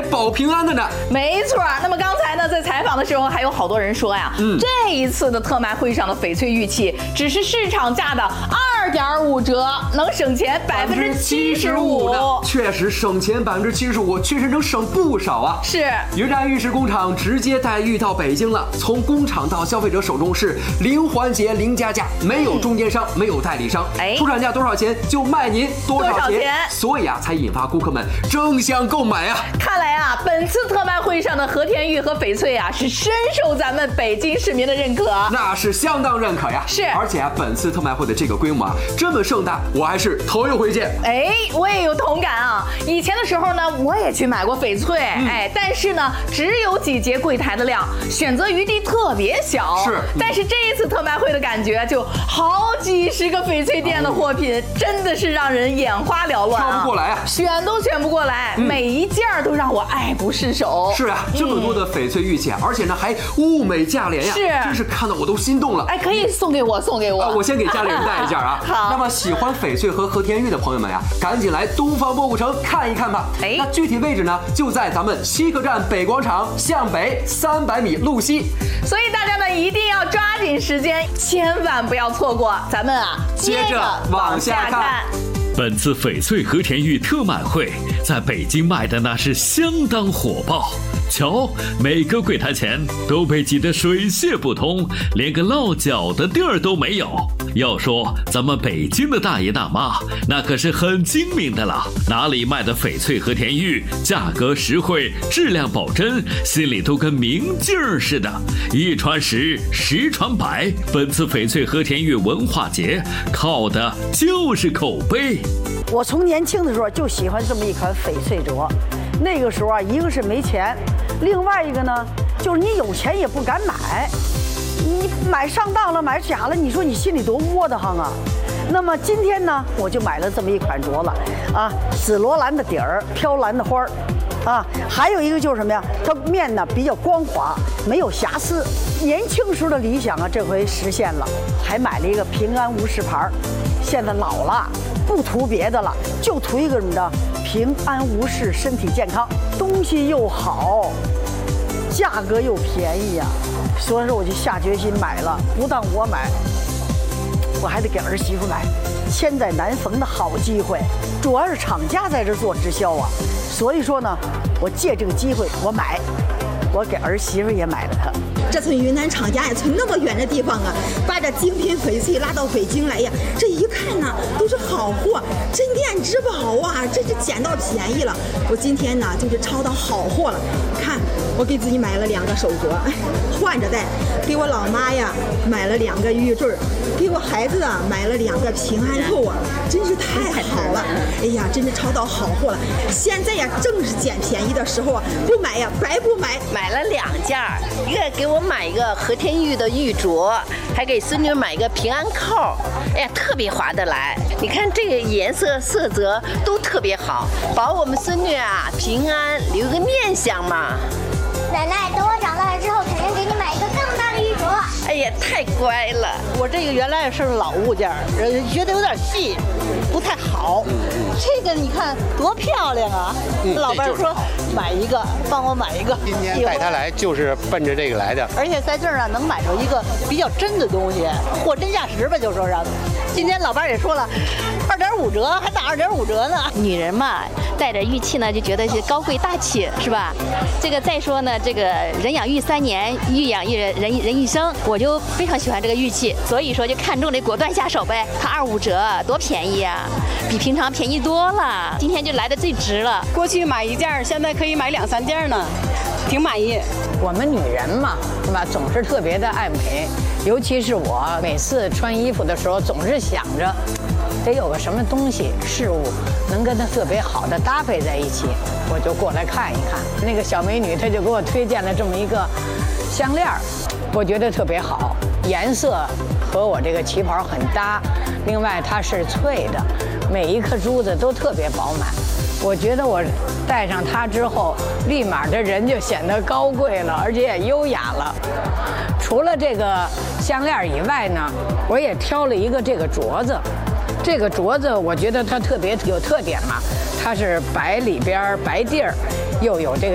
保平安的呢。 没错。那么刚才呢，在采访的时候，还有好多人说呀，这一次的特卖会上的翡翠玉器只是市场价的2.5折，能省钱75%。 确实省钱75%，确实能省不少啊。 是， 云山玉石工厂直接带玉到北京了，从工厂到消费者手中是零环节零加价，没有中间商，没有代理商，出厂价多少钱就卖您多少钱，所以啊，才引发顾客们争相购买啊。 看来啊，本次特卖会上的和田玉和翡翠啊，是深受咱们北京市民的认可， 那是相当认可呀。 是， 而且啊，本次特卖会的这个规模啊，这么盛大，我还是头一回见。 我也有同感啊。以前的时候呢，我也去买过翡翠，但是呢，只有几节柜台的量，选择余地特别小。 是， 但是这一次特卖会的感觉，就好几十个翡翠店的货品，真的是让人眼花缭乱啊， 挑不过来啊， 选都选不过来，每一件都让我爱不释手。 是啊，这么多的翡翠玉器，而且呢还物美价廉呀， 是， 真是看得我都心动了。 可以送给我， 我先给家里人带一件啊。 好， 那么喜欢翡翠和和田玉的朋友们呀，赶紧来东方博物城看一看吧。那具体位置呢，就在咱们西客站北广场向北300米路西。 所以大家呢一定要抓紧时间，千万不要错过。咱们啊， 接着往下看。 本次翡翠和田玉特卖会在北京卖的那是相当火爆，瞧，每个柜台前都被挤得水泄不通，连个落脚的地儿都没有。要说咱们北京的大爷大妈，那可是很精明的了，哪里卖的翡翠和田玉，价格实惠，质量保真，心里都跟明镜似的。一传十，十传百，本次翡翠和田玉文化节靠的就是口碑。 我从年轻的时候就喜欢这么一款翡翠镯，那个时候啊，一个是没钱，另外一个呢，就是你有钱也不敢买，你买上当了，买假了，你说你心里多窝得慌啊。那么今天呢，我就买了这么一款镯子，啊，紫罗兰的底儿，飘蓝的花儿，啊，还有一个就是什么呀？它面呢比较光滑，没有瑕疵。年轻时候的理想啊，这回实现了，还买了一个平安无事牌儿。现在老了，不图别的了，就图一个什么的平安无事，身体健康，东西又好，价格又便宜呀，所以说我就下决心买了。不但我买，我还得给儿媳妇买，千载难逢的好机会，主要是厂家在这做直销啊，所以说呢，我借这个机会我买，我给儿媳妇也买了它。 这从云南厂家呀，从那么远的地方啊，把这精品翡翠拉到北京来呀，这一看呢，都是好货，镇店之宝啊，这是捡到便宜了。我今天呢，就是抄到好货了。看，我给自己买了2个手镯，换着戴；给我老妈呀买了2个玉坠，给我孩子啊买了2个平安扣啊，真是太好了！哎呀，真是抄到好货了。现在呀，正是捡便宜的时候啊，不买呀，白不买。 买了2件，一个给我买一个和田玉的玉镯，还给孙女买一个平安扣。哎呀，特别划得来。你看这个颜色色泽都特别好，保我们孙女啊平安，留个念想嘛。 奶奶，等我长大了之后，肯定给你买一个更大的玉镯。 哎呀，太乖了！ 我这个原来是老物件，觉得有点细，不太好。这个你看多漂亮啊！老伴说买一个，帮我买一个。 今天带他来就是奔着这个来的。 而且在这儿呢，能买着一个比较真的东西，货真价实吧，就说是。今天老伴也说了，2.5折，还打2.5折呢。 女人嘛，戴着玉器呢，就觉得是高贵大气，是吧？这个再说呢，这个人养玉3年，玉养人一生，我就非常喜欢这个玉器，所以说就看中了，果断下手呗。它2.5折，多便宜啊，比平常便宜多了。今天就来的最值了。 过去买1件，现在可以买2、3件呢，挺满意。 我们女人嘛，是吧？总是特别的爱美，尤其是我每次穿衣服的时候，总是想着得有个什么东西事物能跟它特别好的搭配在一起，我就过来看一看。那个小美女她就给我推荐了这么一个项链，我觉得特别好，颜色和我这个旗袍很搭，另外它是脆的，每一颗珠子都特别饱满。我觉得我戴上它之后，立马这人就显得高贵了，而且也优雅了。除了这个项链以外呢，我也挑了一个这个镯子。这个镯子我觉得它特别有特点嘛，它是白里边白地儿，又有这个